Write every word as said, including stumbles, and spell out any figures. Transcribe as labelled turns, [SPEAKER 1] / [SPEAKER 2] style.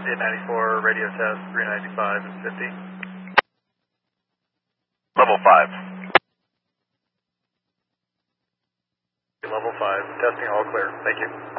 [SPEAKER 1] eight ninety-four, radio test, three ninety-five and fifty.
[SPEAKER 2] Level five.
[SPEAKER 1] Level five, testing all clear. Thank you.